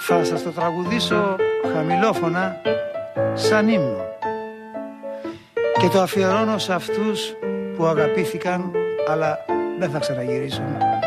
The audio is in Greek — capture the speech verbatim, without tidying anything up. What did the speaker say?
Θα σας το τραγουδήσω χαμηλόφωνα σαν ύμνο και το αφιερώνω σε αυτούς που αγαπήθηκαν αλλά δεν θα ξαναγυρίσουν.